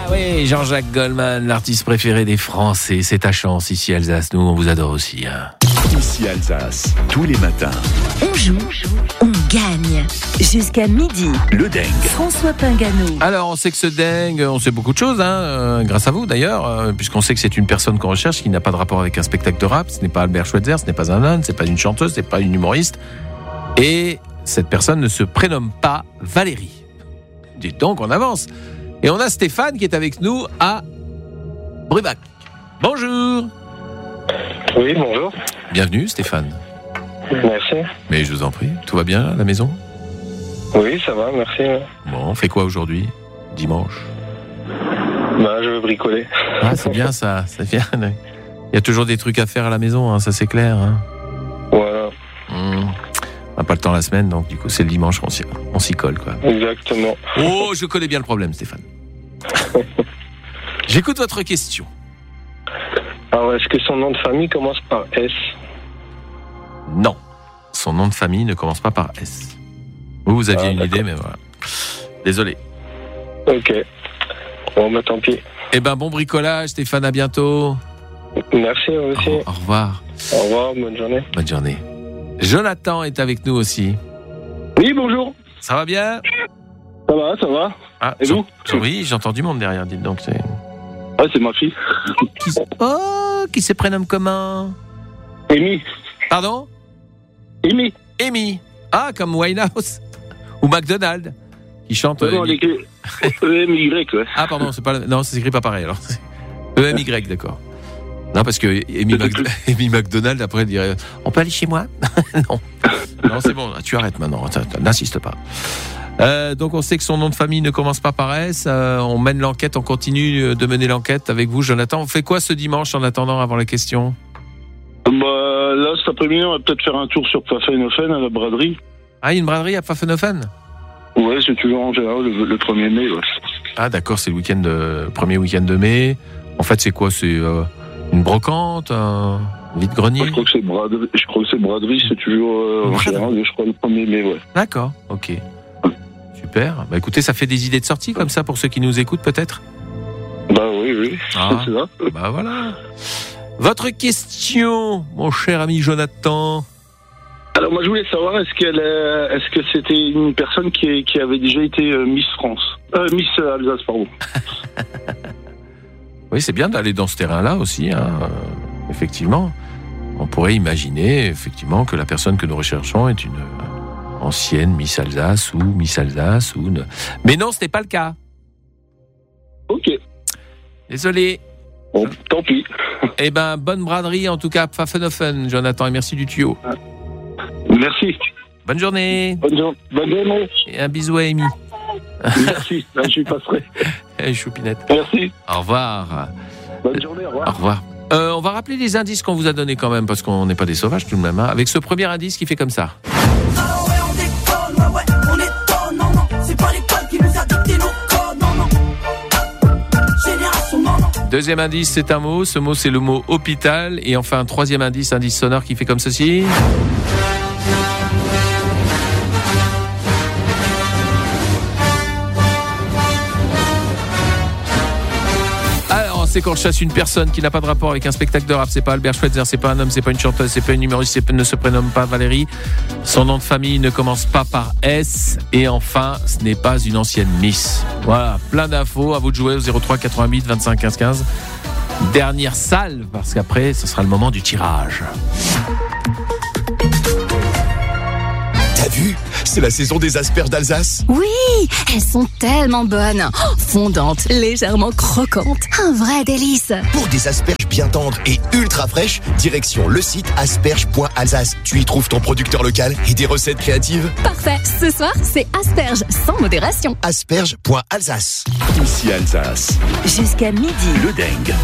oui, Jean-Jacques Goldman, l'artiste préféré des Français. C'est ta chance, ici Alsace. Nous, on vous adore aussi. Hein. Ici Alsace, tous les matins. On joue, on gagne. Jusqu'à midi. Le dingue. François Pingano. Alors, on sait que ce dingue, on sait beaucoup de choses, grâce à vous d'ailleurs, puisqu'on sait que c'est une personne qu'on recherche qui n'a pas de rapport avec un spectacle de rap. Ce n'est pas Albert Schweitzer, ce n'est pas un âne, ce n'est pas une chanteuse, ce n'est pas une humoriste. Et cette personne ne se prénomme pas Valérie. Dites donc, on avance. Et on a Stéphane qui est avec nous à Brubac. Bonjour. Oui, bonjour. Bienvenue Stéphane. Merci. Mais je vous en prie, tout va bien à la maison ? Oui, ça va, merci. Bon, on fait quoi aujourd'hui ? Dimanche ? Je veux bricoler. Ah, c'est bien ça, c'est bien. Il y a toujours des trucs à faire à la maison, ça c'est clair. Voilà. On n'a pas le temps la semaine, donc du coup c'est le dimanche on s'y colle, quoi. Exactement. Oh, je connais bien le problème, Stéphane. J'écoute votre question. Alors, est-ce que son nom de famille commence par S ? Non, son nom de famille ne commence pas par S. Vous aviez une idée, mais voilà. Désolé. Ok. Bon, tant pis. Eh ben, bon bricolage, Stéphane, à bientôt. Merci, vous aussi. Au revoir. Au revoir, bonne journée. Bonne journée. Jonathan est avec nous aussi. Oui, bonjour. Ça va bien ? Ça va. Ah, et vous ? Oui, j'entends du monde derrière, dites donc. C'est ma fille. Qui se prénomme comment ? Amy. Pardon ? Amy. Ah, comme Winehouse. Ou McDonald. Qui chante... EMY, ouais. Ah, pardon, non, ça s'écrit pas pareil, alors. EMY, d'accord. Non, parce que Amy McDonald, après, elle dirait « On peut aller chez moi ?» Non, c'est bon, tu arrêtes maintenant, n'insiste pas. Donc, on sait que son nom de famille ne commence pas par S. On mène l'enquête, on continue de mener l'enquête avec vous, Jonathan. On fait quoi ce dimanche en attendant, avant la question ? Là, cet après-midi, on va peut-être faire un tour sur Pfaffenhofen à la braderie. Ah, il y a une braderie à Pfaffenhofen ? Ouais, c'est toujours en général le 1er mai, ouais. Ah, d'accord, c'est le premier week-end de mai. En fait, c'est quoi ? C'est une brocante, un vide-grenier ? Je crois que c'est braderie, c'est toujours en général, je crois, le 1er mai, ouais. D'accord, ok. Super. Écoutez, ça fait des idées de sortie comme ça pour ceux qui nous écoutent, peut-être ? Oui. Ah, c'est ça. Voilà. Votre question, mon cher ami Jonathan. Alors moi je voulais savoir est-ce que c'était une personne qui avait déjà été Miss France, Miss Alsace, pardon. Oui, c'est bien d'aller dans ce terrain-là aussi, effectivement. On pourrait imaginer effectivement que la personne que nous recherchons est une ancienne Miss Alsace ou Miss Alsace ou mais non, ce n'est pas le cas. Ok. Désolé. Bon, tant pis. Eh ben, bonne braderie en tout cas, Pfaffenhofen, Jonathan, et merci du tuyau. Merci. Bonne journée. Bonne journée. Et un bisou à Amy. Merci, là, je lui passerai. Choupinette. Merci. Au revoir. Bonne journée, au revoir. Au revoir. On va rappeler les indices qu'on vous a donnés quand même, parce qu'on n'est pas des sauvages tout de même, avec ce premier indice qui fait comme ça. Deuxième indice, c'est un mot. Ce mot, c'est le mot hôpital. Et enfin, un troisième indice sonore qui fait comme ceci. Alors, on sait qu'on recherche une personne qui n'a pas de rapport avec un spectacle de rap. C'est pas Albert Schweitzer, c'est pas un homme, c'est pas une chanteuse, c'est pas une humoriste, ne se prénomme pas Valérie. Son nom de famille ne commence pas par S. Et enfin, ce n'est pas une ancienne Miss. Voilà, plein d'infos. À vous de jouer au 03 88 25 15 15. Dernière salve, parce qu'après, ce sera le moment du tirage. T'as vu ? C'est la saison des asperges d'Alsace. Oui, elles sont tellement bonnes. Fondantes, légèrement croquantes. Un vrai délice. Pour des asperges bien tendres et ultra fraîches, direction le site asperges.alsace. Tu y trouves ton producteur local et des recettes créatives. Parfait. Ce soir, c'est asperges sans modération. Asperges.alsace. Ici Alsace. Jusqu'à midi. Le dingue.